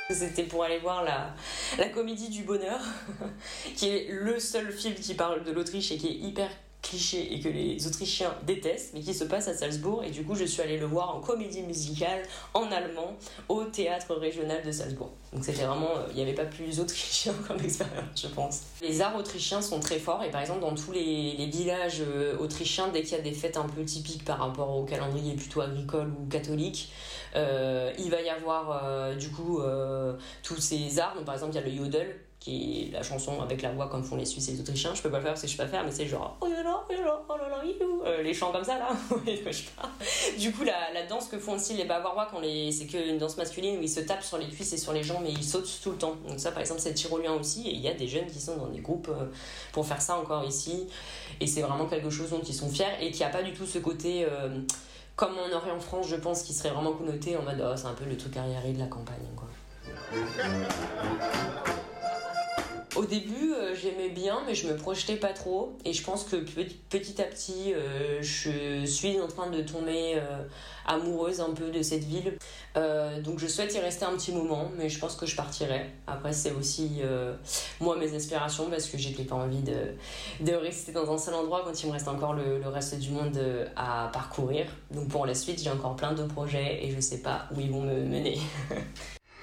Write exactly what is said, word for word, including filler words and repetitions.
C'était pour aller voir la, la Comédie du Bonheur, qui est le seul film qui parle de l'Autriche et qui est hyper cliché et que les Autrichiens détestent, mais qui se passe à Salzbourg. Et du coup, je suis allée le voir en comédie musicale, en allemand, au théâtre régional de Salzbourg. Donc c'était vraiment, il n'y avait pas plus autrichien comme expérience, je pense. Les arts autrichiens sont très forts, et par exemple, dans tous les, les villages euh, autrichiens, dès qu'il y a des fêtes un peu typiques par rapport au calendrier plutôt agricole ou catholique, euh, il va y avoir euh, du coup euh, tous ces arts. Donc par exemple, il y a le Yodel, qui est la chanson avec la voix comme font les Suisses et les Autrichiens. Je peux pas le faire parce que je sais pas faire, mais c'est genre oh là là, oh là là, oh là là, you. Euh, les chants comme ça là. Du coup, la, la danse que font aussi les Bavarois, quand les, c'est qu'une danse masculine où ils se tapent sur les cuisses et sur les jambes, mais ils sautent tout le temps. Donc ça, par exemple, c'est tyrolien aussi, et il y a des jeunes qui sont dans des groupes euh, pour faire ça encore ici, et c'est vraiment quelque chose dont ils sont fiers et qui a pas du tout ce côté euh, comme on aurait en France, je pense, qui serait vraiment connoté en mode oh, c'est un peu le truc arriéré de la campagne, quoi. Au début, euh, j'aimais bien, mais je me projetais pas trop. Et je pense que petit à petit, euh, je suis en train de tomber euh, amoureuse un peu de cette ville. Euh, donc je souhaite y rester un petit moment, mais je pense que je partirai. Après, c'est aussi, euh, moi, mes aspirations, parce que j'ai pas envie de, de rester dans un seul endroit quand il me reste encore le, le reste du monde à parcourir. Donc pour la suite, j'ai encore plein de projets et je sais pas où ils vont me mener.